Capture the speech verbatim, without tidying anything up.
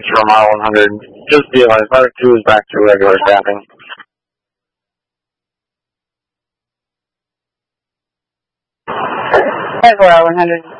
from R one hundred. Just be advised, Mark two is back to regular staffing. ten four R one hundred.